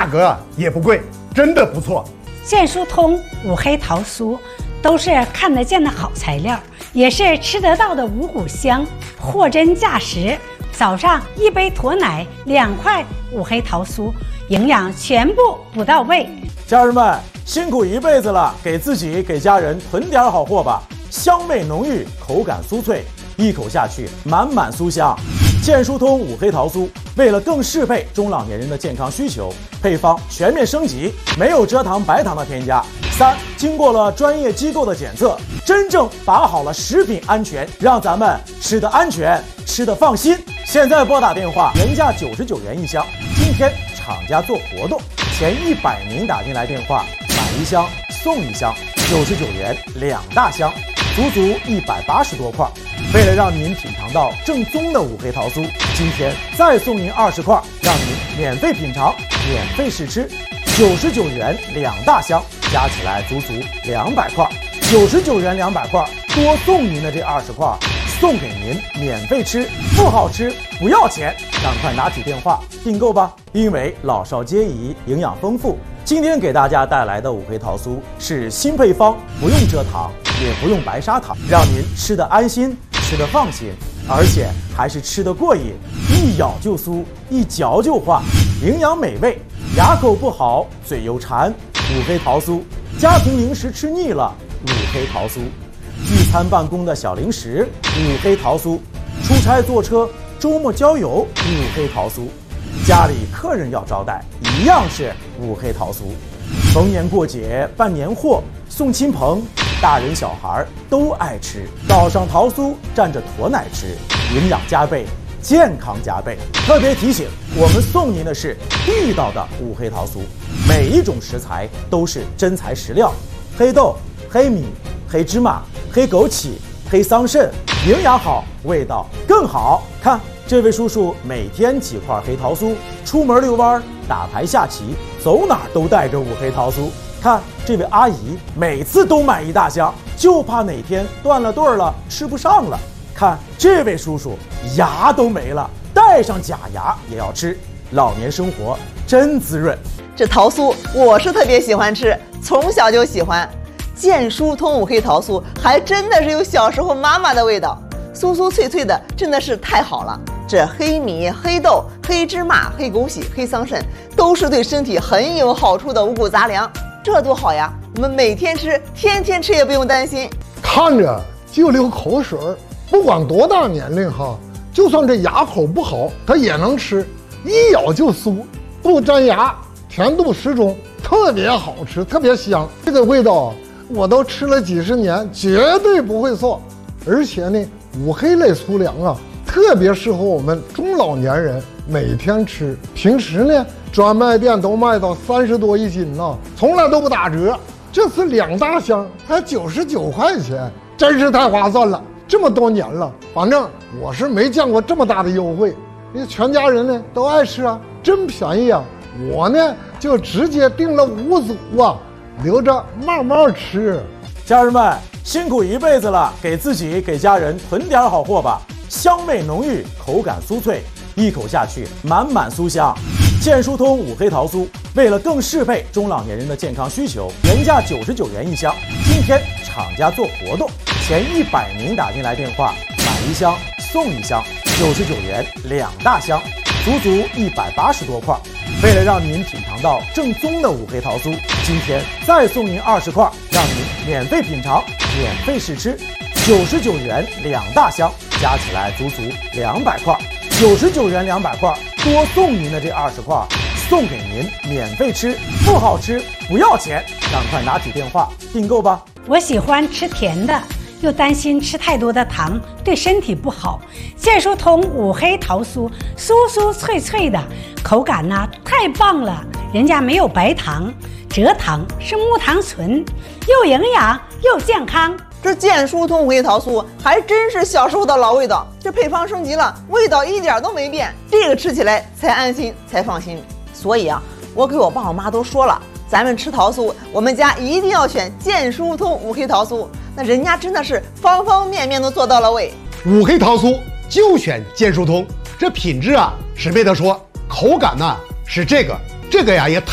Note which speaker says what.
Speaker 1: 价格也不贵，真的不错。
Speaker 2: 健舒通、五黑桃酥都是看得见的好材料，也是吃得到的五谷香，货真价实。早上一杯驼奶，2块五黑桃酥，营养全部补到位。
Speaker 3: 家人们辛苦一辈子了，给自己给家人囤点好货吧。香味浓郁，口感酥脆，一口下去满满酥香。健舒通五黑桃酥为了更适配中老年人的健康需求，配方全面升级，没有蔗糖、白糖的添加。3，经过了专业机构的检测，真正把好了食品安全，让咱们吃得安全，吃得放心。现在拨打电话，原价99元一箱，今天厂家做活动，前100名打进来电话，买1箱送1箱，99元2大箱，足足180多块。为了让您品尝到正宗的五黑桃酥，今天再送您20块，让您免费品尝，免费试吃。99元2大箱，加起来足足200块。99元200块，多送您的这20块，送给您免费吃，不好吃不要钱，赶快拿起电话订购吧！因为老少皆宜，营养丰富。今天给大家带来的五黑桃酥是新配方，不用蔗糖，也不用白砂糖，让您吃得安心，吃得放心，而且还是吃得过瘾，一咬就酥，一嚼就化，营养美味，牙口不好，嘴又馋，五黑桃酥，家庭零食吃腻了，五黑桃酥，聚餐办公的小零食，五黑桃酥，出差坐车，周末郊游，五黑桃酥，家里客人要招待，一样是五黑桃酥，逢年过节办年货，送亲朋，大人小孩都爱吃。倒上桃酥，蘸着驼奶吃，营养加倍，健康加倍。特别提醒，我们送您的是地道的五黑桃酥，每一种食材都是真材实料，黑豆、黑米、黑芝麻、黑枸杞、黑桑葚，营养好，味道更好。看这位叔叔每天几块黑桃酥，出门遛弯、打牌下棋，走哪儿都带着五黑桃酥。看这位阿姨每次都买1大箱，就怕哪天断了顿了，吃不上了。看这位叔叔牙都没了，带上假牙也要吃，老年生活真滋润。
Speaker 4: 这桃酥我是特别喜欢吃，从小就喜欢。健舒通五黑桃酥还真的是有小时候妈妈的味道，酥酥脆脆的，真的是太好了。这黑米、黑豆、黑芝麻、黑枸杞、黑桑葚都是对身体很有好处的五谷杂粮，这多好呀！我们每天吃，天天吃也不用担心。
Speaker 5: 看着就流口水，不管多大年龄哈，就算这牙口不好，它也能吃，一咬就酥，不粘牙，甜度适中，特别好吃，特别香。这个味道我都吃了几十年，绝对不会错。而且呢，五黑类粗粮啊，特别适合我们中老年人每天吃。平时呢，专卖店都卖到30多一斤呢，从来都不打折。这次2大箱才99块钱，真是太划算了。这么多年了，反正我是没见过这么大的优惠。你全家人呢都爱吃啊，真便宜啊！我呢就直接订了5组啊，留着慢慢吃。
Speaker 3: 家人们辛苦一辈子了，给自己给家人囤点好货吧。香味浓郁，口感酥脆，一口下去满满酥香。健舒通五黑桃酥为了更适配中老年人的健康需求，原价99元一箱，今天厂家做活动，前100名打进来电话，买1箱送1箱，99元2大箱，足足180多块。为了让您品尝到正宗的五黑桃酥，今天再送您20块，让您免费品尝，免费试吃。99元2大箱，加起来足足200块。99元200块，多送您的这20块，送给您免费吃，不好吃不要钱，赶快拿起电话订购吧！
Speaker 2: 我喜欢吃甜的，又担心吃太多的糖对身体不好。健舒通五黑桃酥，酥酥脆脆的，口感呢太棒了。人家没有白糖、蔗糖，是木糖醇，又营养又健康。
Speaker 4: 这健舒通五黑桃酥还真是小时候的老味道，这配方升级了，味道一点都没变，这个吃起来才安心才放心。所以啊，我给我爸我妈都说了，咱们吃桃酥，我们家一定要选健舒通五黑桃酥。那人家真的是方方面面都做到了位。
Speaker 1: 五黑桃酥就选健舒通，这品质啊是没得说，口感呢是这个呀也